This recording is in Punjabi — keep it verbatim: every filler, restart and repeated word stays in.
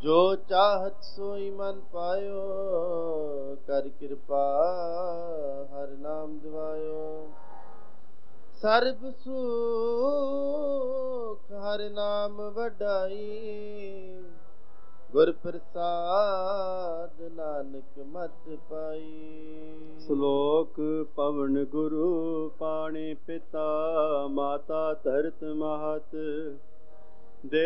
ਜੋ ਚਾਹਤ ਸੋਈ ਮਨ ਪਾਇਓ, ਕਰ ਕਿਰਪਾ ਹਰਿ ਨਾਮ ਦਿਵਾਇਓ। ਸਰਬ ਸੁਖ ਹਰਿ ਨਾਮ ਵਡਾਈ, ਗੁਰ ਪ੍ਰਸਾਦ ਨਾਨਕ ਮਤ ਪਾਈ। ਸ਼ਲੋਕ ਪਵਨ ਗੁਰੂ ਪਾਣੀ ਪਿਤਾ, ਮਾਤਾ ਧਰਤ ਮਹਤ।